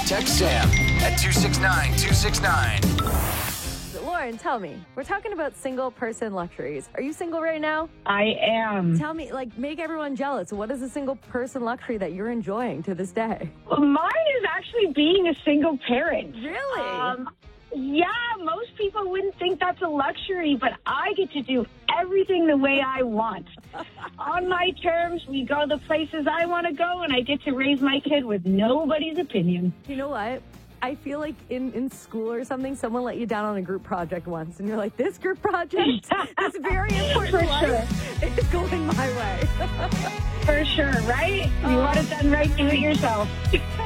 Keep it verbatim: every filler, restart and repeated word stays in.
Text Sam at two six nine two six nine. Lauren, tell me, we're talking about single person luxuries. Are you single right now? I am. Tell me, like, make everyone jealous. What is a single person luxury that you're enjoying to this day? Mine is actually being a single parent. Really? Um, yeah, most people wouldn't think that's a luxury, but I get to do everything the way I want. On my terms, we go the places I want to go, and I get to raise my kid with nobody's opinion. You know what? I feel like in, in school or something, someone let you down on a group project once, and you're like, this group project, this very important For life sure. is going my way. For sure, right? You want it done right, do it yourself.